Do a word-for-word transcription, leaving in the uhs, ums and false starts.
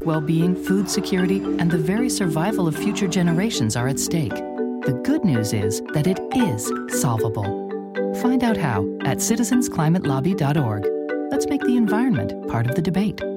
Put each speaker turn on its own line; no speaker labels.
well-being, food security, and the very survival of future generations are at stake. The good news is that it is solvable. Find out how at citizens climate lobby dot org. Let's make the environment part of the debate.